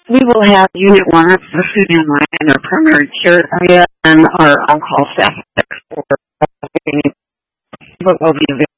We will have Unit 1 of the food and line in our primary care area and our on-call staff for but will be available